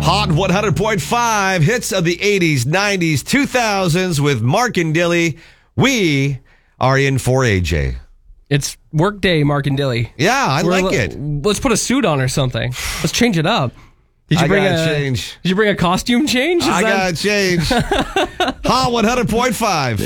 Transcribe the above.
Hot 100.5 hits of the 80s, 90s, 2000s with Mark and Dilly. We are in for AJ. It's work day, Mark and Dilly. Yeah, I like it. Let's put a suit on or something. Let's change it up. Did you bring a costume change? I got to change. Hot 100.5.